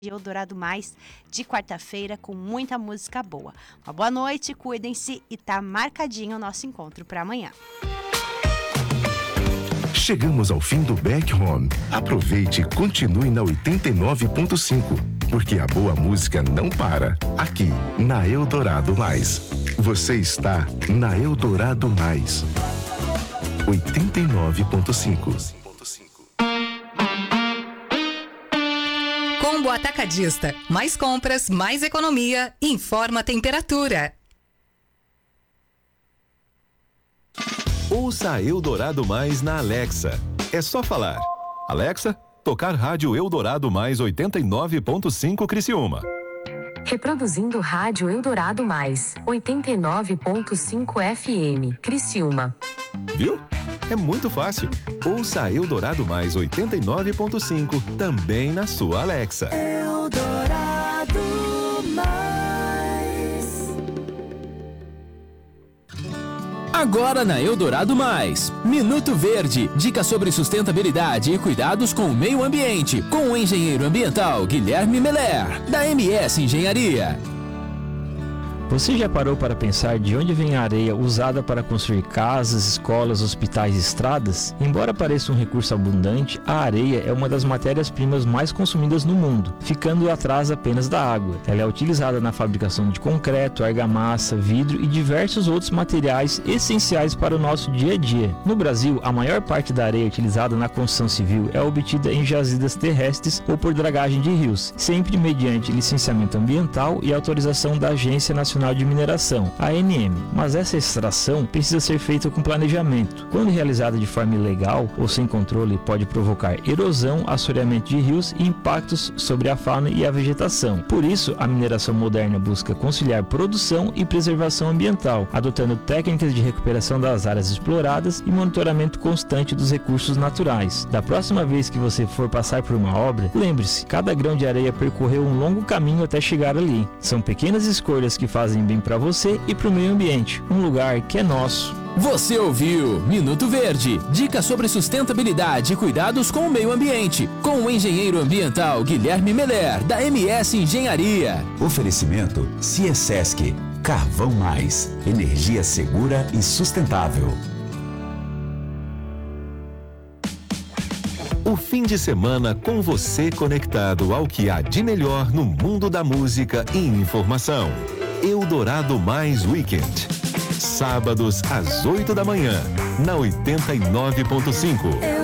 de Eldorado Mais de quarta-feira com muita música boa. Uma boa noite, cuidem-se e tá marcadinho o nosso encontro para amanhã. Chegamos ao fim do Back Home. Aproveite e continue na 89.5, porque a boa música não para. Aqui, na Eldorado Mais. Você está na Eldorado Mais. 89.5. Combo Atacadista. Mais compras, mais economia. Informa a temperatura. Ouça a Eldorado Mais na Alexa. É só falar. Alexa, tocar rádio Eldorado Mais 89.5 Criciúma. Reproduzindo rádio Eldorado Mais 89.5 FM Criciúma. Viu? É muito fácil. Ouça a Eldorado Mais 89.5 também na sua Alexa. Eldorado Mais. Agora na Eldorado Mais, Minuto Verde, dicas sobre sustentabilidade e cuidados com o meio ambiente, com o engenheiro ambiental Guilherme Meller, da MS Engenharia. Você já parou para pensar de onde vem a areia usada para construir casas, escolas, hospitais e estradas? Embora pareça um recurso abundante, a areia é uma das matérias-primas mais consumidas no mundo, ficando atrás apenas da água. Ela é utilizada na fabricação de concreto, argamassa, vidro e diversos outros materiais essenciais para o nosso dia a dia. No Brasil, a maior parte da areia utilizada na construção civil é obtida em jazidas terrestres ou por dragagem de rios, sempre mediante licenciamento ambiental e autorização da Agência Nacional de Mineração, ANM, mas essa extração precisa ser feita com planejamento. Quando realizada de forma ilegal ou sem controle, pode provocar erosão, assoreamento de rios e impactos sobre a fauna e a vegetação. Por isso, a mineração moderna busca conciliar produção e preservação ambiental, adotando técnicas de recuperação das áreas exploradas e monitoramento constante dos recursos naturais. Da próxima vez que você for passar por uma obra, lembre-se, cada grão de areia percorreu um longo caminho até chegar ali. São pequenas escolhas que fazem bem para você e para o meio ambiente, um lugar que é nosso. Você ouviu Minuto Verde, dicas sobre sustentabilidade e cuidados com o meio ambiente, com o engenheiro ambiental Guilherme Meller, da MS Engenharia. Oferecimento Ciesesc, Carvão Mais, energia segura e sustentável. O fim de semana com você conectado ao que há de melhor no mundo da música e informação. Eldorado Mais Weekend. Sábados às 8 da manhã, na 89.5.